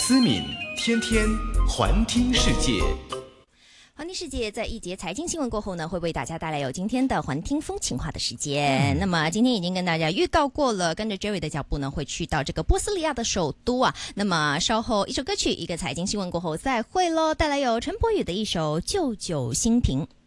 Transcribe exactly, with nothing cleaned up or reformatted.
思敏天天环听世界。 环听世界在一节财经新闻过后呢，会为大家带来有今天的环听风情话的时间。嗯、那么今天已经跟大家预告过了，跟着 Jerry 的脚步呢，会去到这个波斯利亚的首都啊。那么稍后一首歌曲，一个财经新闻过后再会咯，带来有陈柏宇的一首《旧酒新瓶》。